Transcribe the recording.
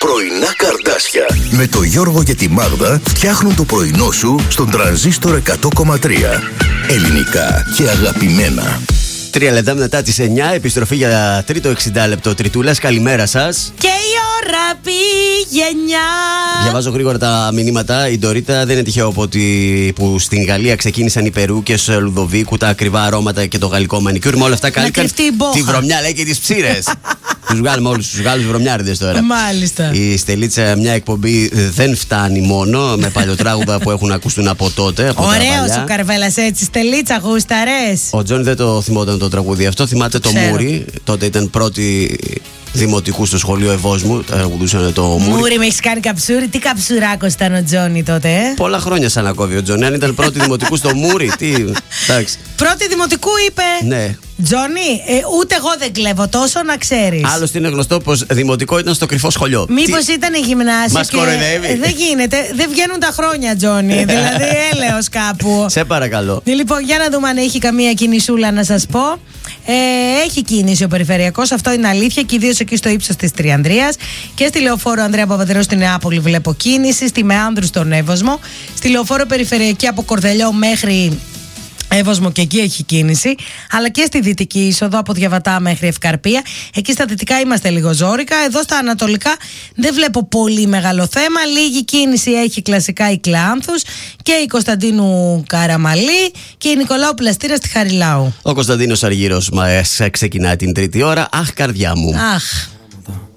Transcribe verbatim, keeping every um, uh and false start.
Πρωινά Καρδάσια με το Γιώργο και τη Μάγδα φτιάχνουν το πρωινό σου στον Τρανζίστορ εκατό κόμμα τρία. Ελληνικά και αγαπημένα. Τρία λεπτά μετά τις εννιά, επιστροφή για τρίτο εξήντα λεπτό Τριτούλας. Καλημέρα σας. Και η ώρα πήγε εννιά. Διαβάζω γρήγορα τα μηνύματα. Η Ντορίτα δεν είναι τυχαίο από ότι που στην Γαλλία ξεκίνησαν οι περούκες Λουδοβίκου, τα ακριβά αρώματα και το γαλλικό μανικιούρ. Με όλα αυτά κάλυψαν τη βρωμιά, λέει, και τις ψήρες. Τους βγάλουμε όλους τους Γάλλους βρωμιάριδες τώρα. Μάλιστα. Η Στελίτσα, μια εκπομπή δεν φτάνει μόνο με παλιοτράγουδα που έχουν ακουστούν από τότε. Ωραίος ο Καρβέλας έτσι. Στελίτσα, γούσταρες. Ο Τζόνι δεν το θυμόταν το τραγούδι αυτό. Θυμάται το Ξέρω. Μούρι. Τότε ήταν πρώτη δημοτικού στο σχολείο Ευόσμου. Τραγουδούσαν το Μούρι. Μούρι, με έχεις κάνει καψούρι. Τι καψουράκος ήταν ο Τζόνι τότε, ε? Πολλά χρόνια σαν να κόβει ο Τζόνι. Αν ήταν πρώτη δημοτικού στο Μούρι, τι. Εντάξει. Πρώτη δημοτικού είπε. Ναι. Τζόνι, ε, ούτε εγώ δεν κλέβω τόσο, να ξέρεις. Άλλωστε είναι γνωστό πως δημοτικό ήταν στο κρυφό σχολείο. Μήπως Τι... ήταν γυμνάσιο. Μας και... κοροϊδεύει. Ε, δεν γίνεται. Δεν βγαίνουν τα χρόνια, Τζόνι. Δηλαδή, έλεος κάπου. Σε παρακαλώ. Λοιπόν, για να δούμε αν έχει καμία κινησούλα να σας πω. Ε, έχει κίνηση ο περιφερειακός, αυτό είναι αλήθεια, και ιδίως εκεί στο ύψος της Τριανδρίας. Και στη Λεωφόρο Ανδρέα Παπανδρέου στη Νεάπολη βλέπω κίνηση. Στη Μεάνδρου στον Εύωσμο. Στη Λεωφόρο Περιφερειακή από Κορδελιό μέχρι Εύωσμο, και εκεί έχει κίνηση. Αλλά και στη δυτική είσοδο από Διαβατά μέχρι Ευκαρπία. Εκεί στα δυτικά είμαστε λίγο ζόρικα. Εδώ στα ανατολικά δεν βλέπω πολύ μεγάλο θέμα. Λίγη κίνηση έχει κλασικά η Κλεάνθους και η Κωνσταντίνου Καραμαλή και η Νικολάου Πλαστήρα στη Χαριλάου. Ο Κωνσταντίνος Αργύρος μας ξεκινάει την τρίτη ώρα. Αχ, καρδιά μου. Αχ.